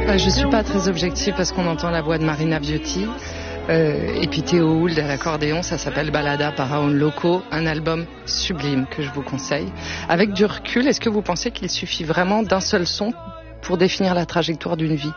Je suis pas très objective parce qu'on entend la voix de Marina Viotti. Et puis Théo Hould à l'accordéon, ça s'appelle Balada par Raon Loco, un album sublime que je vous conseille. Avec du recul, est-ce que vous pensez qu'il suffit vraiment d'un seul son pour définir la trajectoire d'une vie ?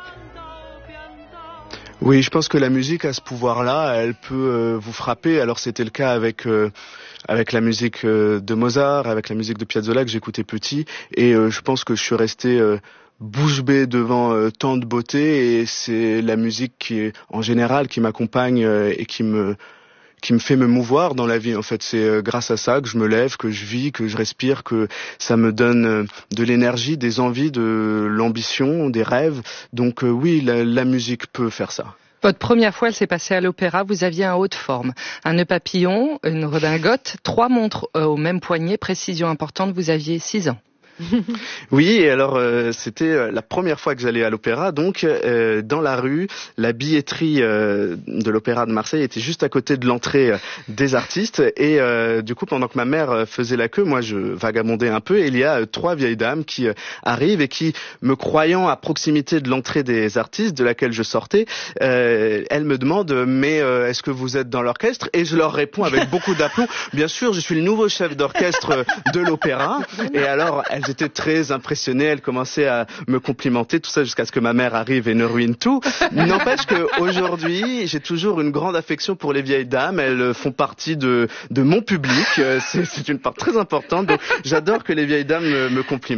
Oui, je pense que la musique a ce pouvoir-là, elle peut vous frapper. Alors c'était le cas avec la musique de Mozart, avec la musique de Piazzolla que j'écoutais petit, et je pense que je suis resté bouche bée devant tant de beauté, et c'est la musique qui, en général, qui m'accompagne et qui me fait me mouvoir dans la vie. En fait, c'est grâce à ça que je me lève, que je vis, que je respire, que ça me donne de l'énergie, des envies, de l'ambition, des rêves. Donc oui, la musique peut faire ça. Votre première fois, elle s'est passée à l'opéra. Vous aviez un haut de forme, un nœud papillon, une redingote, 3 montres au même poignet. Précision importante, vous aviez 6 ans. Oui, et alors c'était la première fois que j'allais à l'opéra, donc dans la rue, la billetterie de l'opéra de Marseille était juste à côté de l'entrée des artistes, et du coup pendant que ma mère faisait la queue, moi je vagabondais un peu, et il y a 3 vieilles dames qui arrivent et qui, me croyant à proximité de l'entrée des artistes de laquelle je sortais, elles me demandent mais est-ce que vous êtes dans l'orchestre? Et je leur réponds avec beaucoup d'aplomb, bien sûr, je suis le nouveau chef d'orchestre de l'opéra. Et alors elles étaient très impressionnées, elles commençaient à me complimenter, tout ça jusqu'à ce que ma mère arrive et ne ruine tout. N'empêche qu'aujourd'hui, j'ai toujours une grande affection pour les vieilles dames, elles font partie de mon public, c'est une part très importante, donc j'adore que les vieilles dames me complimentent.